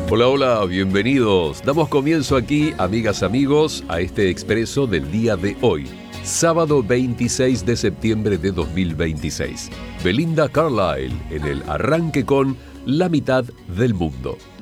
Hola, hola, bienvenidos. Damos comienzo aquí, amigas, amigos, a este expreso del día de hoy, sábado 26 de septiembre de 2026. Belinda Carlisle en el arranque con La mitad del mundo.